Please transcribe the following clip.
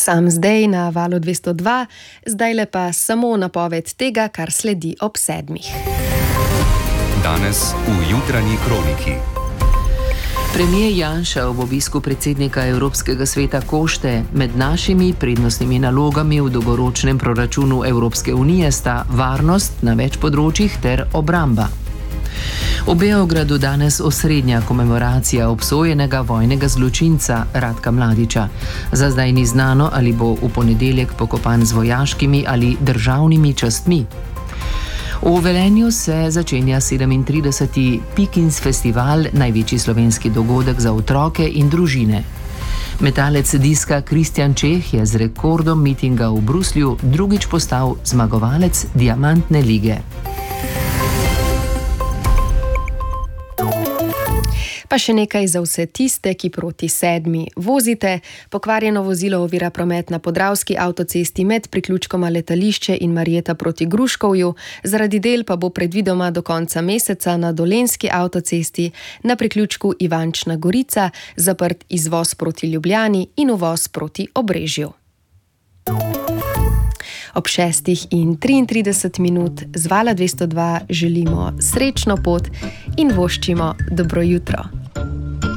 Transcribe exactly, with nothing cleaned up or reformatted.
Sam zdaj na valu dvesto dva, zdaj le pa samo napoved tega, kar sledi ob sedmih. Danes v jutranji kroniki. Premijer Janša ob obisku predsednika Evropskega sveta Košte med našimi prednostnimi nalogami v dolgoročnem proračunu Evropske unije sta varnost na več področjih ter obramba. V Beogradu danes osrednja komemoracija obsojenega vojnega zločinca Ratka Mladića. Za zdaj ni znano, ali bo v ponedeljek pokopan z vojaškimi ali državnimi častmi. V Velenju se začenja sedemintrideseti Pikins festival, največji slovenski dogodek za otroke in družine. Metalec diska Kristjan Čeh je z rekordom mitinga v Bruslju drugič postal zmagovalec Diamantne lige. Pa še nekaj za vse tiste, ki proti sedmi vozite. Pokvarjeno vozilo ovira promet na Podravski avtocesti med priključkoma Letališče in Marjeta proti Gruškovju. Zaradi del pa bo predvidoma do konca meseca na Dolenjski avtocesti na priključku Ivančna Gorica zaprt izvoz proti Ljubljani in uvoz proti Obrežju. Ob šestih in triintrideset minut z vala dvesto dva želimo srečno pot in voščimo dobro jutro.